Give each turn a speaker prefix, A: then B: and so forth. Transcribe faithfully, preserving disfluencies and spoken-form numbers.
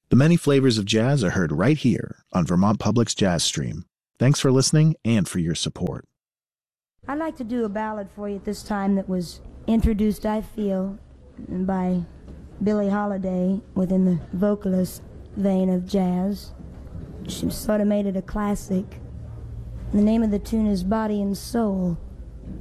A: The many flavors of jazz are heard right here on Vermont Public's Jazz Stream. Thanks for listening and for your support.
B: I'd like to do a ballad for you at this time that was introduced, I feel, by Billie Holiday within the vocalist vein of jazz. She sort of made it a classic. The name of the tune is Body and Soul.